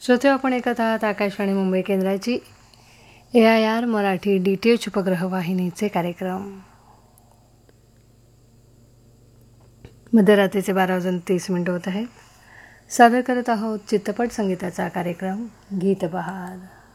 श्रोते, आपण ऐकत आहात आकाशवाणी मुंबई केंद्राची AIR मराठी DTH उपग्रह वाहिनीचे कार्यक्रम. मध्यरात्रीचे 12:30 होत आहेत. सादर करत आहोत चित्रपट संगीताचा कार्यक्रम गीत बहार.